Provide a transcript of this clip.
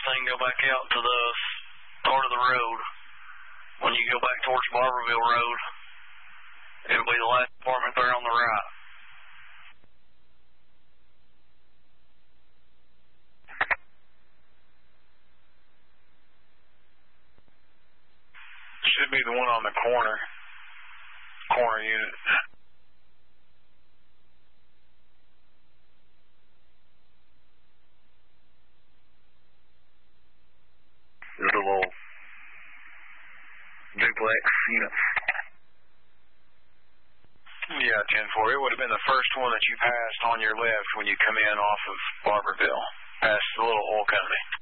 thing go back out to the part of the road. When you go back towards Barberville Road, it'll be the last apartment there on the right. Should be the one on the corner unit. There's a little duplex units. Yeah, 10-4. It would have been the first one that you passed on your left when you come in off of Barberville, past the little oil company.